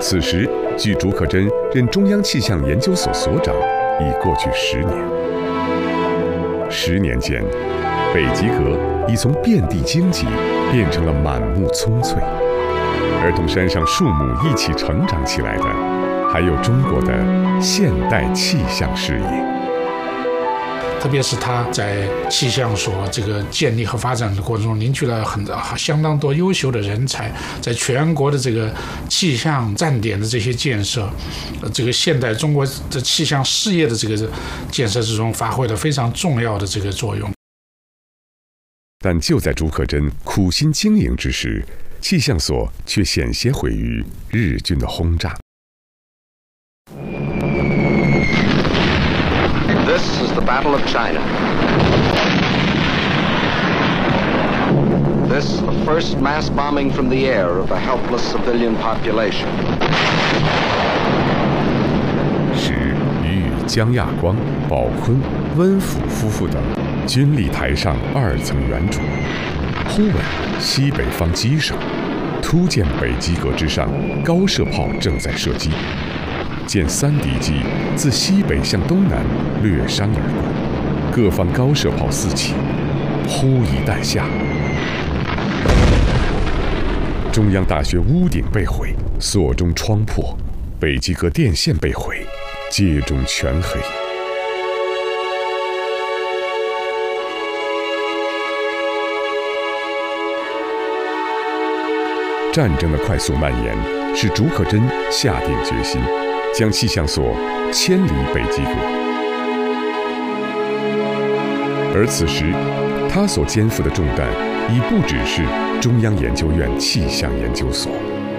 此时，距竺可桢任中央气象研究所所长已过去10年。10年间，北极阁已从遍地荆棘变成了满目葱翠，而同山上树木一起成长起来的，还有中国的现代气象事业。 特别是他在气象所这个建立和发展的过程中，凝聚了相当多优秀的人才，在全国的这个气象站点的这些建设，这个现代中国的气象事业的这个建设之中，发挥了非常重要的这个作用。 但就在竺可桢苦心经营之时，气象所却险些毁于日军的轰炸。 This is the Battle of China. This the first mass bombing from the air of a helpless civilian population. 使与姜亚光、宝坤、温甫夫妇等军力台上2层圆柱，忽闻西北方机上突见北极阁之上高射炮正在射击。见3敌机自西北向东南掠山而过，各方高射炮四起，忽一弹下，中央大学屋顶被毁，所中窗破，北极阁电线被毁，街中全黑。战争的快速蔓延，使竺可桢下定决心，将气象所迁离北极阁。而此时，他所肩负的重担已不只是中央研究院气象研究所，